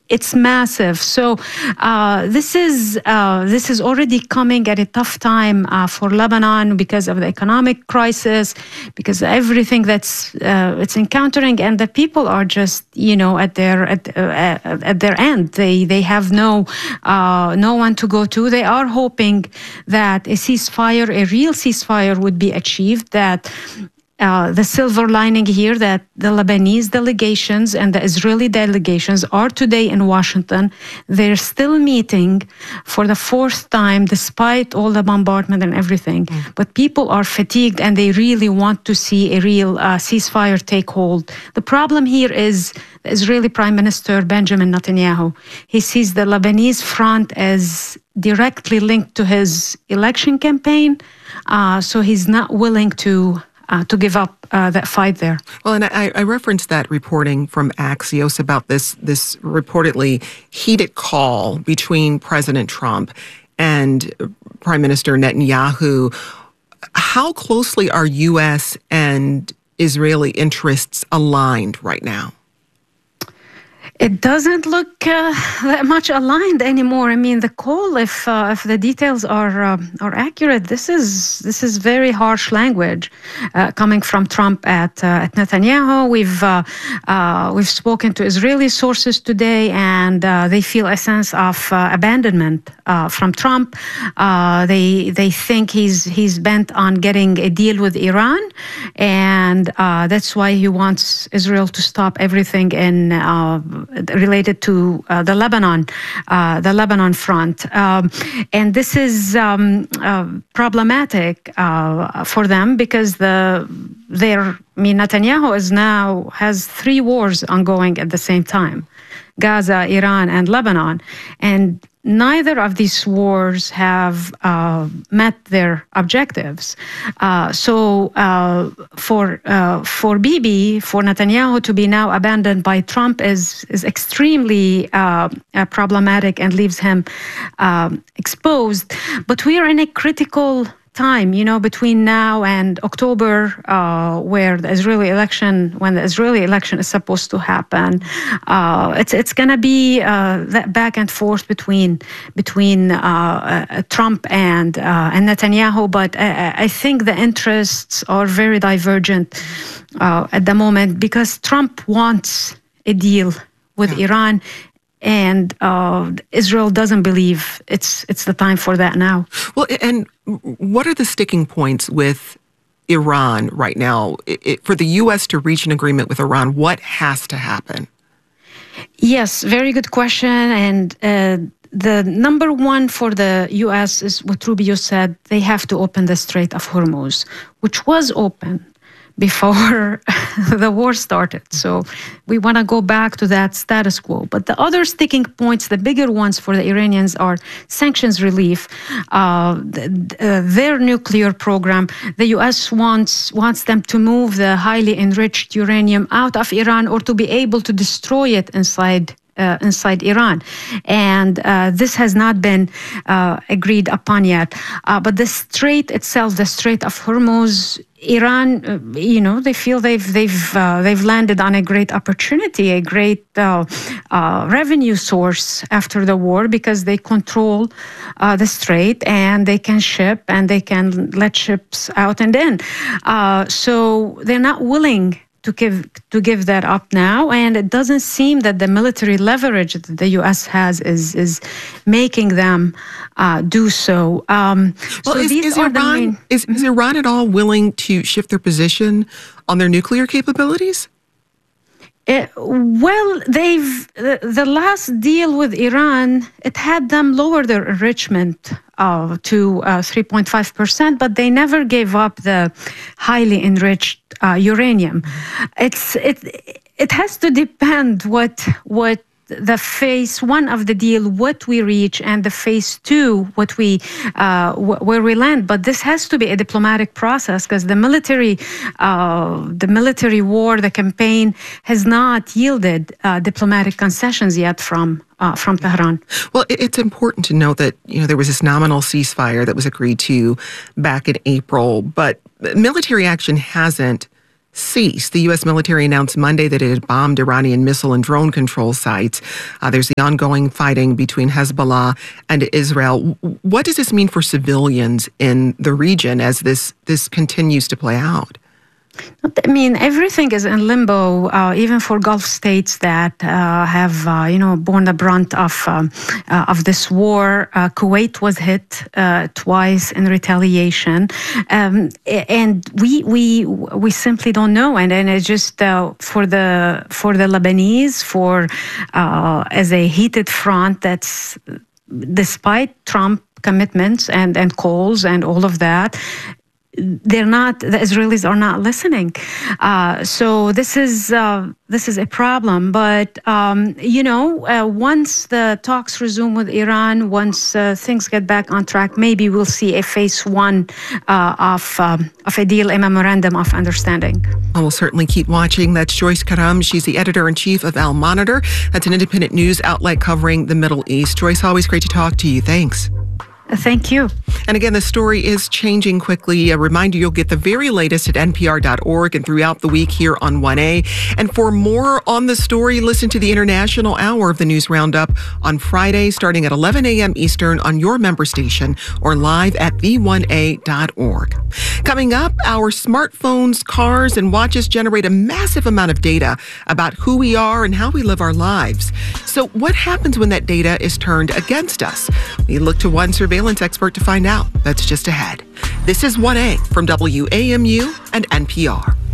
It's massive. So this is already coming at a tough time for Lebanon because of the economic crisis, because of everything that's it's encountering, and the people are just at their end. They have no one to go to. They are hoping that a real ceasefire, would be achieved. That the silver lining here, that the Lebanese delegations and the Israeli delegations are today in Washington. They're still meeting for the fourth time, despite all the bombardment and everything. But people are fatigued, and they really want to see a real ceasefire take hold. The problem here is the Israeli Prime Minister Benjamin Netanyahu. He sees the Lebanese front as directly linked to his election campaign, so he's not willing to give up that fight there. Well, and I referenced that reporting from Axios about this reportedly heated call between President Trump and Prime Minister Netanyahu. How closely are U.S. and Israeli interests aligned right now? It doesn't look that much aligned anymore. I mean, the call, if the details are accurate, this is very harsh language coming from Trump at Netanyahu. We've spoken to Israeli sources today, and they feel a sense of abandonment from Trump. They think he's bent on getting a deal with Iran, and that's why he wants Israel to stop everything related to the Lebanon front, and this is problematic for them because Netanyahu has 3 wars ongoing at the same time: Gaza, Iran, and Lebanon, and neither of these wars have met their objectives. So for Bibi, for Netanyahu to be now abandoned by Trump is extremely problematic and leaves him exposed. But we are in a critical time, between now and October, when the Israeli election is supposed to happen. It's going to be that back and forth between Trump and Netanyahu. But I think the interests are very divergent at the moment, because Trump wants a deal with Iran, and Israel doesn't believe it's the time for that now. Well, and what are the sticking points with Iran right now? For the U.S. to reach an agreement with Iran, what has to happen? Yes, very good question. And the number one for the U.S. is what Rubio said. They have to open the Strait of Hormuz, which was open before the war started. So we want to go back to that status quo. But the other sticking points, the bigger ones for the Iranians, are sanctions relief, their nuclear program. The U.S. wants them to move the highly enriched uranium out of Iran, or to be able to destroy it inside Iran. And this has not been agreed upon yet. But the strait itself, the Strait of Hormuz, Iran, they feel they've landed on a great opportunity, a great revenue source after the war, because they control the strait, and they can ship, and they can let ships out and in. So they're not willing to give that up now, and it doesn't seem that the military leverage that the U.S. has is making them do so. Is Iran at all willing to shift their position on their nuclear capabilities? The last deal with Iran, it had them lower their enrichment to 3.5%, but they never gave up the highly enriched uranium. It has to depend what the phase 1 of the deal, what we reach, and the phase 2, where we land. But this has to be a diplomatic process, because the military war, the campaign, has not yielded diplomatic concessions yet from Tehran. Well, it's important to note that there was this nominal ceasefire that was agreed to back in April, but military action hasn't ceased. The U.S. military announced Monday that it had bombed Iranian missile and drone control sites. There's the ongoing fighting between Hezbollah and Israel. What does this mean for civilians in the region as this continues to play out? I mean, everything is in limbo, even for Gulf states that have, borne the brunt of this war. Kuwait was hit twice in retaliation, and we simply don't know. And it's just for the Lebanese, as a heated front that's despite Trump commitments and calls and all of that. The Israelis are not listening. So this is a problem. But, once the talks resume with Iran, once things get back on track, maybe we'll see a phase one of a deal, a memorandum of understanding. I will certainly keep watching. That's Joyce Karam. She's the editor-in-chief of Al Monitor. That's an independent news outlet covering the Middle East. Joyce, always great to talk to you. Thanks. Thank you. And again, the story is changing quickly. A reminder, you'll get the very latest at npr.org and throughout the week here on 1A. And for more on the story, listen to the International Hour of the News Roundup on Friday, starting at 11 a.m. Eastern on your member station or live at v1a.org. Coming up, our smartphones, cars, and watches generate a massive amount of data about who we are and how we live our lives. So what happens when that data is turned against us? We look to one surveillance expert to find out. That's just ahead. This is 1A from WAMU and NPR.